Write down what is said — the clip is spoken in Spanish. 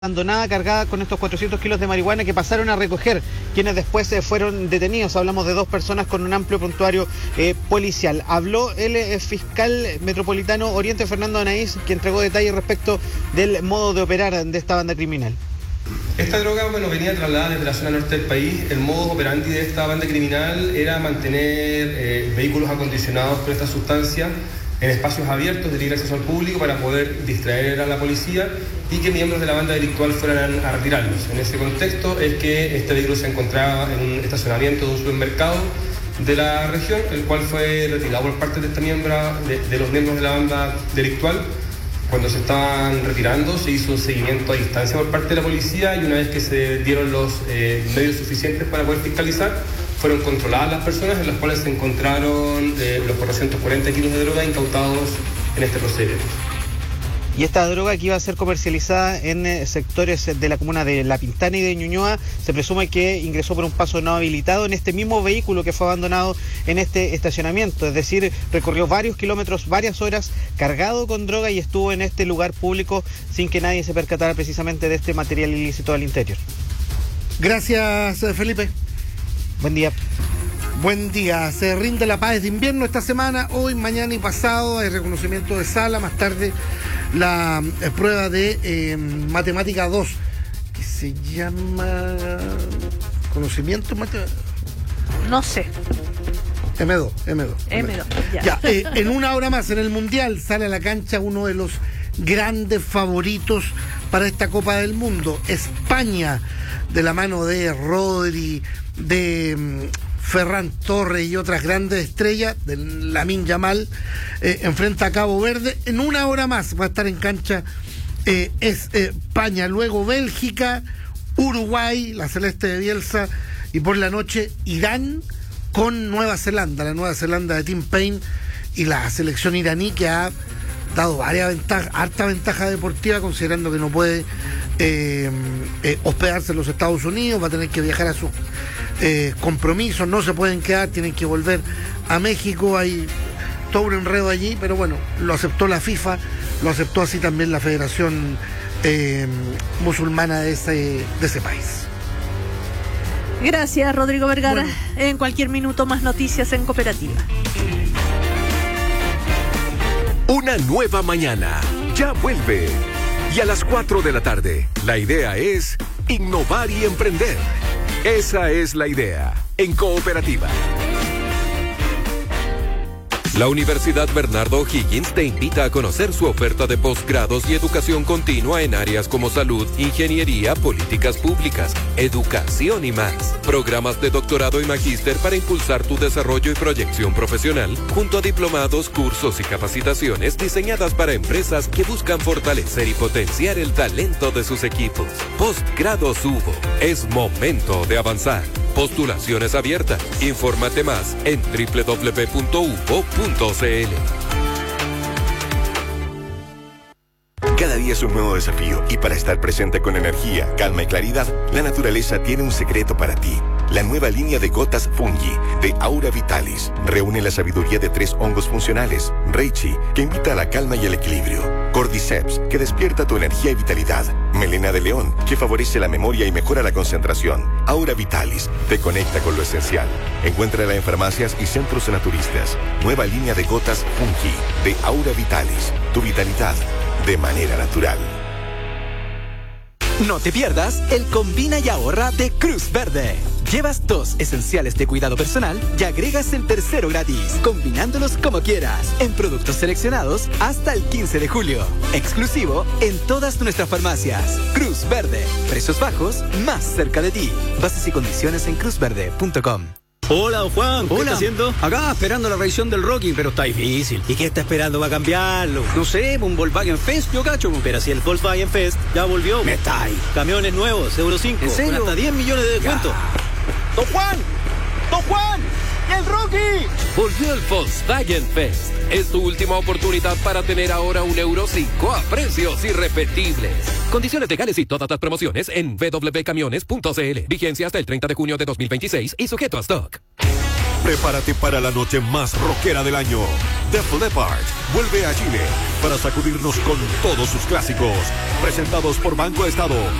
abandonada cargada con estos 400 kilos de marihuana que pasaron a recoger quienes después fueron detenidos. Hablamos de 2 personas con un amplio prontuario policial. Habló el fiscal metropolitano Oriente, Fernando Anaís, que entregó detalles respecto del modo de operar de esta banda criminal. Esta droga, venía trasladada desde la zona norte del país. El modus operandi de esta banda criminal era mantener vehículos acondicionados con esta sustancia en espacios abiertos de libre acceso al público para poder distraer a la policía y que miembros de la banda delictual fueran a retirarlos. En ese contexto es que este vehículo se encontraba en un estacionamiento de un supermercado de la región, el cual fue retirado por parte de los miembros de la banda delictual. Cuando se estaban retirando se hizo un seguimiento a distancia por parte de la policía y una vez que se dieron los medios suficientes para poder fiscalizar, fueron controladas las personas en las cuales se encontraron los 440 kilos de droga incautados en este procedimiento. Y esta droga que iba a ser comercializada en sectores de la comuna de La Pintana y de Ñuñoa, se presume que ingresó por un paso no habilitado en este mismo vehículo que fue abandonado en este estacionamiento. Es decir, recorrió varios kilómetros, varias horas, cargado con droga y estuvo en este lugar público sin que nadie se percatara precisamente de este material ilícito al interior. Gracias, Felipe. Buen día. Buen día. Se rinde la paz de invierno esta semana, hoy, mañana y pasado. Hay reconocimiento de sala, más tarde la prueba de matemática 2, que se llama conocimiento no sé. M2. Ya. En una hora más en el Mundial sale a la cancha uno de los grandes favoritos para esta Copa del Mundo, España, de la mano de Rodri, de Ferran Torres y otras grandes estrellas, de Lamine Yamal, enfrenta a Cabo Verde. En una hora más va a estar en cancha España, luego Bélgica, Uruguay, la celeste de Bielsa, y por la noche Irán con Nueva Zelanda, la Nueva Zelanda de Tim Payne y la selección iraní, que ha dado harta ventaja deportiva, considerando que no puede hospedarse en los Estados Unidos, va a tener que viajar a sus compromisos, no se pueden quedar, tienen que volver a México. Hay todo un enredo allí, pero bueno, lo aceptó la FIFA, lo aceptó así también la Federación Musulmana de ese país. Gracias, Rodrigo Vergara. Bueno. En cualquier minuto más noticias en Cooperativa. Una nueva mañana ya vuelve. Y a las 4 de la tarde, la idea es innovar y emprender. Esa es la idea en Cooperativa. La Universidad Bernardo O'Higgins te invita a conocer su oferta de posgrados y educación continua en áreas como salud, ingeniería, políticas públicas, educación y más. Programas de doctorado y magíster para impulsar tu desarrollo y proyección profesional, junto a diplomados, cursos y capacitaciones diseñadas para empresas que buscan fortalecer y potenciar el talento de sus equipos. Postgrados Hugo. Es momento de avanzar. Postulaciones abiertas. Infórmate más en www.uvo.cl. Cada día es un nuevo desafío y para estar presente con energía, calma y claridad, la naturaleza tiene un secreto para ti. La nueva línea de gotas Fungi de Aura Vitalis reúne la sabiduría de 3 hongos funcionales. Reishi, que invita a la calma y el equilibrio. Cordyceps, que despierta tu energía y vitalidad. Melena de león, que favorece la memoria y mejora la concentración. Aura Vitalis, te conecta con lo esencial. Encuéntrala en farmacias y centros naturistas. Nueva línea de gotas Fungi de Aura Vitalis. Tu vitalidad de manera natural. No te pierdas el Combina y Ahorra de Cruz Verde. Llevas 2 esenciales de cuidado personal y agregas el tercero gratis, combinándolos como quieras, en productos seleccionados hasta el 15 de julio. Exclusivo en todas nuestras farmacias. Cruz Verde. Precios bajos más cerca de ti. Bases y condiciones en cruzverde.com. Hola, don Juan. ¿Qué Hola. está haciendo? Acá esperando la revisión del Rocking, pero está difícil. ¿Y qué está esperando para cambiarlo? No sé, un Volkswagen Fest, yo cacho. Pero si el Volkswagen Fest ya volvió. Me está ahí. Camiones nuevos, Euro 5. ¿En serio? Con hasta 10 millones de descuento. ¡Don Juan! ¡Don Juan! ¡El Rocky! Volvió el Volkswagen Fest. Es tu última oportunidad para tener ahora un Euro 5 a precios irrepetibles. Condiciones legales y todas las promociones en www.camiones.cl. Vigencia hasta el 30 de junio de 2026 y sujeto a stock. Prepárate para la noche más rockera del año. Def Leppard vuelve a Chile para sacudirnos con todos sus clásicos. Presentados por Banco Estado.